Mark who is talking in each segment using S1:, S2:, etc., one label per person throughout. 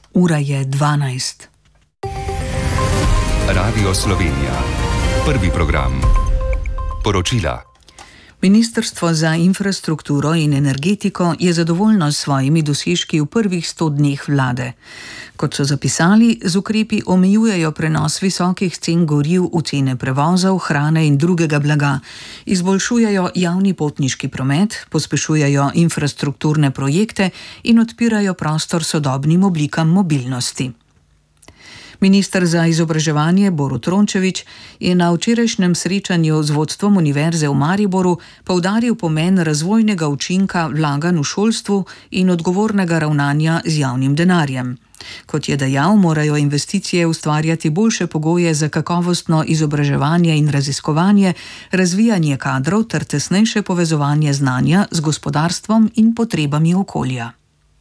S1: Ura je 12.
S2: Radio Slovenija. Prvi program. Poročila.
S1: Ministrstvo za infrastrukturo in energetiko je zadovoljno s svojimi dosežki v prvih 100 dneh vlade. Kot so zapisali, z ukrepi omejujejo prenos visokih cen goriv v cene prevozov, hrane in drugega blaga, izboljšujejo javni potniški promet, pospešujejo infrastrukturne projekte in odpirajo prostor sodobnim oblikam mobilnosti. Minister za izobraževanje Borut Rončević je na včerajšnjem srečanju z vodstvom Univerze v Mariboru poudaril pomen razvojnega učinka vlaganj v šolstvu in odgovornega ravnanja z javnim denarjem. Kot je dejal, morajo investicije ustvarjati boljše pogoje za kakovostno izobraževanje in raziskovanje, razvijanje kadrov ter tesnejše povezovanje znanja z gospodarstvom in potrebami okolja.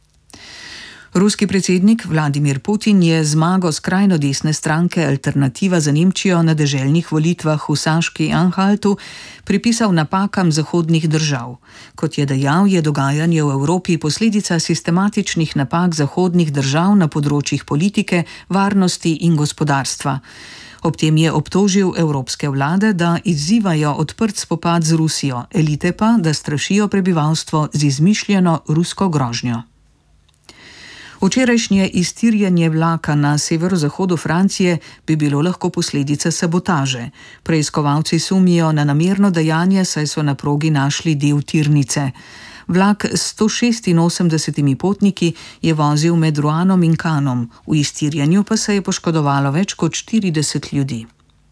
S1: Ruski predsednik Vladimir Putin je zmago skrajno desne stranke Alternativa za Nemčijo na deželnih volitvah v Saški-Anhaltu pripisal napakam zahodnih držav. Kot je dejal, je dogajanje v Evropi posledica sistematičnih napak zahodnih držav na področjih politike, varnosti in gospodarstva. Ob tem je obtožil evropske vlade, da izzivajo odprt spopad z Rusijo, elite pa, da strašijo prebivalstvo z izmišljeno rusko grožnjo. Včerajšnje iztirjanje vlaka na severozahodu Francije bi bilo lahko posledica sabotaže. Preiskovalci sumijo na namerno dejanje, saj so na progi našli del tirnice. Vlak s 186 potniki je vozil med Roanom in Cannom, v iztirjanju pa se je poškodovalo več kot 40 ljudi.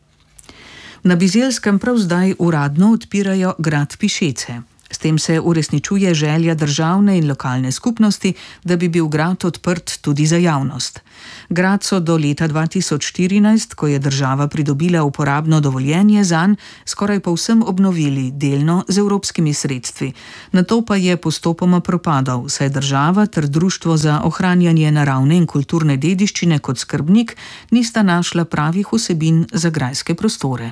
S1: Na Bizeljskem prav zdaj uradno odpirajo grad Pišece. S tem se uresničuje želja državne in lokalne skupnosti, da bi bil grad odprt tudi za javnost. Grad so do leta 2014, ko je država pridobila uporabno dovoljenje zanj, skoraj povsem obnovili, delno z evropskimi sredstvi. Nato pa je postopoma propadal, saj država ter Društvo za ohranjanje naravne in kulturne dediščine kot skrbnik nista našla pravih vsebin za grajske prostore.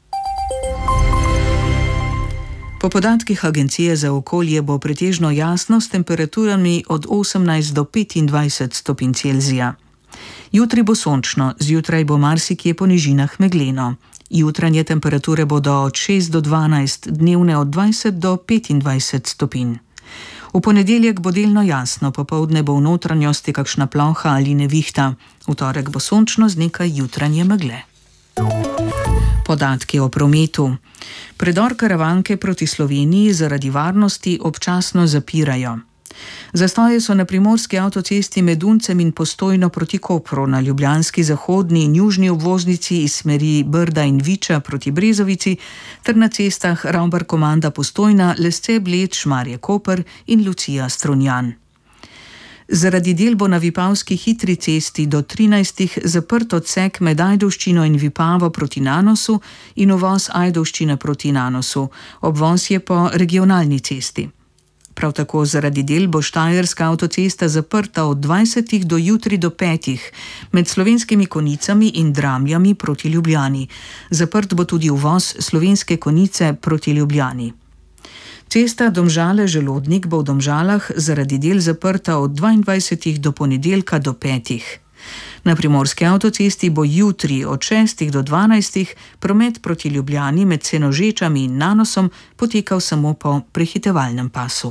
S1: Po podatkih Agencije za okolje bo pretežno jasno s temperaturami od 18 do 25 stopinj Celzija. Jutri bo sončno, zjutraj bo marsikje po nižinah megleno. Jutranje temperature bodo od 6 do 12, dnevne od 20 do 25 stopinj. V ponedeljek bo delno jasno, popoldne bo v notranjosti kakšna ploha ali nevihta. V torek bo sončno z nekaj jutranje megle. Podatki o prometu. Predor Karavanke proti Sloveniji zaradi varnosti občasno zapirajo. Zastoje so na primorski avtocesti med Uncem in Postojno proti Kopru, na ljubljanski zahodni in južni obvoznici iz smeri Brda in Viča proti Brezovici ter na cestah Ravbar-Komanda Postojna, Lesce-Bled, Šmarje-Koper in Lucija-Strunjan. Zaradi del bo na vipavski hitri cesti do 13 zaprt odsek med Ajdovščino in Vipavo proti Nanosu in uvoz Ajdovščine proti Nanosu. Obvoz je po regionalni cesti. Prav tako zaradi del bo štajerska avtocesta zaprta od 20 do jutri do 5 med Slovenskimi Konicami in Dramljami proti Ljubljani. Zaprt bo tudi uvoz Slovenske Konice proti Ljubljani. Cesta Domžale-Želodnik bo v Domžalah zaradi del zaprta od 22 do ponedeljka do 5. Na primorski avtocesti bo jutri od 6 do 12 promet proti Ljubljani med Senožečami in Nanosom potekal samo po prehitevalnem pasu.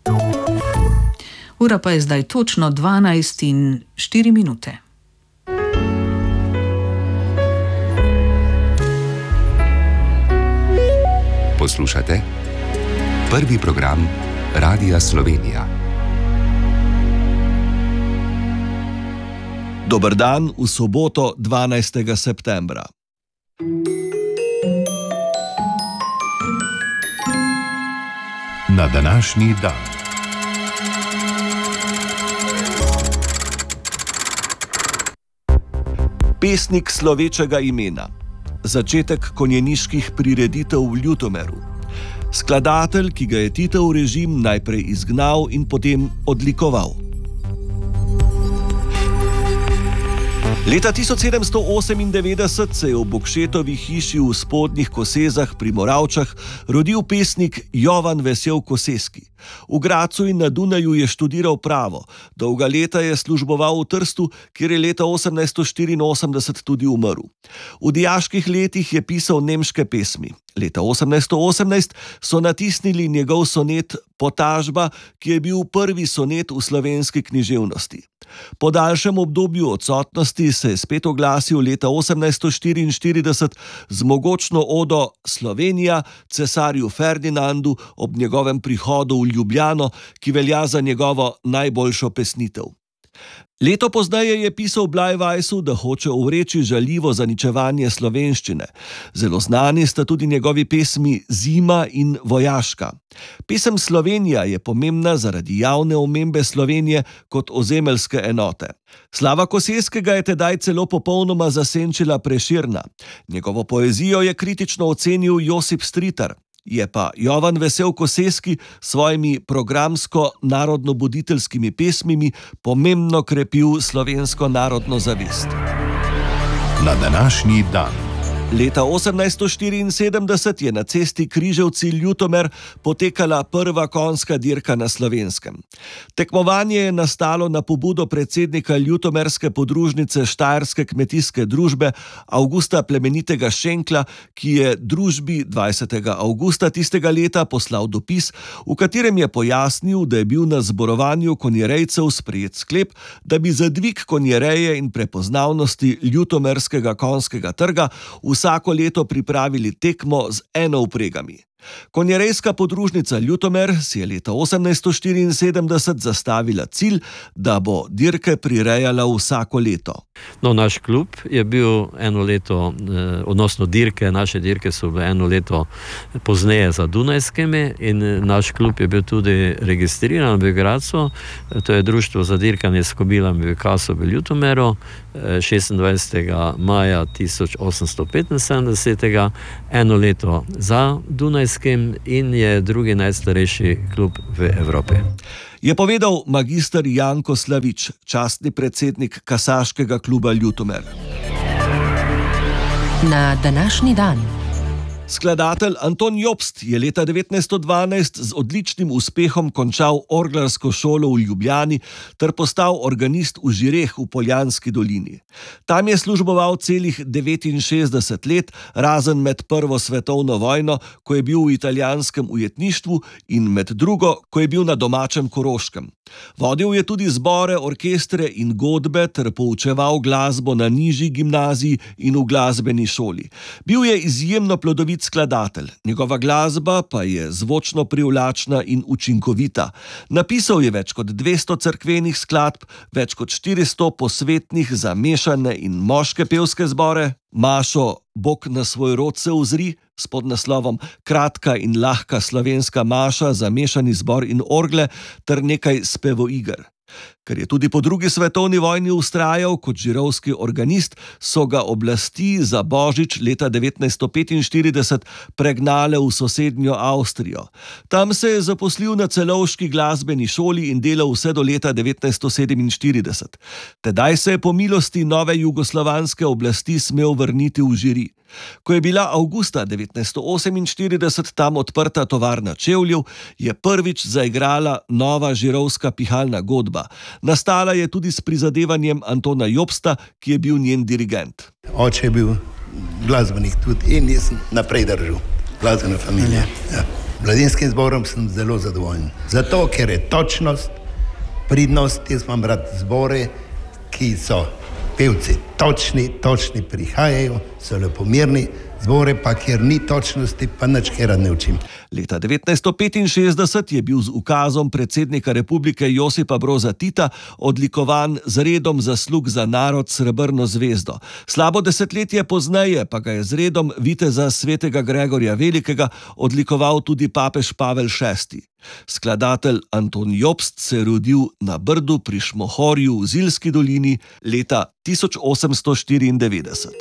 S1: Ura pa je zdaj točno 12:04.
S2: Poslušate prvi program Radia Slovenija.
S3: Dober dan v soboto 12. septembra.
S2: Na današnji dan.
S3: Pesnik slovečega imena. Začetek konjeniških prireditev v Ljutomeru. Skladatelj, ki ga je Titov režim najprej izgnal in potem odlikoval. Leta 1798 se je v Bokšetovi hiši v Spodnjih Kosezah pri Moravčah rodil pesnik Jovan Vesel Koseski. V Gradcu in na Dunaju je študiral pravo. Dolga leta je služboval v Trstu, kjer je leta 1884 tudi umrl. V dijaških letih je pisal nemške pesmi. Leta 1818 so natisnili njegov sonet Potažba, ki je bil prvi sonet v slovenski književnosti. Po daljšem obdobju odsotnosti se je spet oglasil leta 1844 z mogočno odo Slovenija cesarju Ferdinandu ob njegovem prihodu v Ljubljano, ki velja za njegovo najboljšo pesnitev. Leto pozneje je pisal Bleiweissu, da hoče ovreči žaljivo zaničevanje slovenščine. Zelo znani sta tudi njegovi pesmi Zima in Vojaška. Pesem Slovenija je pomembna zaradi javne omembe Slovenije kot ozemeljske enote. Slava Koseskega je tedaj celo popolnoma zasenčila Prešerna. Njegovo poezijo je kritično ocenil Josip Stritar. Je pa Jovan Vesel Koseski s svojimi programsko-narodnobuditeljskimi pesmimi pomembno krepil slovensko narodno zavest.
S2: Na današnji dan.
S3: Leta 1874 je na cesti Križevci-Ljutomer potekala prva konjska dirka na Slovenskem. Tekmovanje je nastalo na pobudo predsednika ljutomerske podružnice Štajerske kmetijske družbe Avgusta Plemenitega Šenkla, ki je družbi 20. avgusta tistega leta poslal dopis, v katerem je pojasnil, da je bil na zborovanju konjerejcev sprejet sklep, da bi za dvig konjereje in prepoznavnosti ljutomerskega konjskega trga vsako leto pripravili tekmo z enovpregami. Konjerejska podružnica Ljutomer si je leta 1874 zastavila cilj, da bo dirke prirejala vsako leto.
S4: No, naš klub je bil eno leto, odnosno naše dirke so bile eno leto pozneje za Dunajskimi in naš klub je bil tudi registriran v Gradcu. To je Društvo za dirkanje s kobilami v Kasu v Ljutomeru 26. maja 1875, eno leto za Dunajskim in je drugi najstarejši klub v Evropi.
S3: Je povedal magister Janko Slavič, častni predsednik Kasaškega kluba Ljutomer.
S5: Na današnji dan.
S3: Skladatelj Anton Jobst je leta 1912 z odličnim uspehom končal orglarsko šolo v Ljubljani ter postal organist v Žireh v Poljanski dolini. Tam je služboval celih 69 let, razen med Prvo svetovno vojno, ko je bil v italijanskem ujetništvu, in med drugo, ko je bil na domačem Koroškem. Vodil je tudi zbore, orkestre in godbe ter poučeval glasbo na nižji gimnaziji in v glasbeni šoli. Bil je izjemno plodovit skladatelj, njegova glasba pa je zvočno privlačna in učinkovita. Napisal je več kot 200 cerkvenih skladb, več kot 400 posvetnih za mešane in moške pevske zbore, mašo Bog na svoj rod se ozri s podnaslovom Kratka in lahka slovenska maša za mešani zbor in orgle ter nekaj spevoiger. Ker je tudi po drugi svetovni vojni vztrajal kot žirovski organist, so ga oblasti za božič leta 1945 pregnale v sosednjo Avstrijo. Tam se je zaposlil na celovški glasbeni šoli in delal vse do leta 1947. Tedaj se je po milosti nove jugoslovanske oblasti smel vrniti v Žiri. Ko je bila avgusta 1948 tam odprta tovarna čevljev, je prvič zaigrala nova žirovska pihalna godba. Nastala je tudi s prizadevanjem Antona Jobsta, ki je bil njen dirigent.
S6: Oče je bil glasbenik tudi in jaz sem naprej držal glasbeno familijo. Ja. Mladinskim zborom sem zelo zadovoljen. Zato, ker je točnost, pridnost, jaz imam rad zbore, ki so pevci točni prihajajo, so lepomirni, zbore pa, kjer ni točnosti, pa nič kaj rad ne učim.
S3: Leta 1965 je bil z ukazom predsednika republike Josipa Broza Tita odlikovan z redom zaslug za narod Srebrno zvezdo. Slabo desetletje pozneje pa ga je z redom viteza svetega Gregorja Velikega odlikoval tudi papež Pavel VI. Skladatelj Anton Jobst se je rodil na Brdu pri Šmohorju v Zilski dolini leta 1894.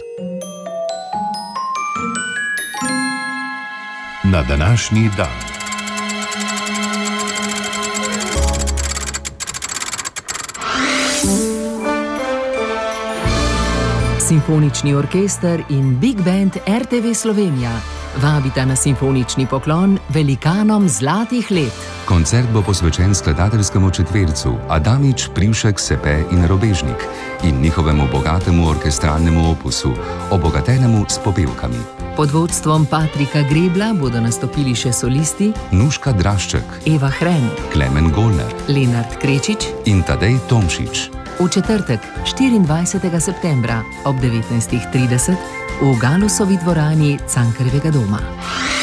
S2: Na današnji dan.
S5: Simfonični orkester in Big Band RTV Slovenija vabita na simfonični poklon velikanom zlatih let.
S7: Koncert bo posvečen skladateljskemu četvercu Adamič, Privšek, Sepe in Robežnik in njihovemu bogatemu orkestralnemu opusu, obogatenemu s popevkami.
S5: Pod vodstvom Patrika Grebla bodo nastopili še solisti
S7: Nuška Drašček,
S5: Eva Hren,
S7: Klemen Golner,
S5: Lenart Krečič
S7: in Tadej Tomšič.
S5: v četrtek 24. septembra ob 19:30 v Galusovi dvorani Cankarjevega doma.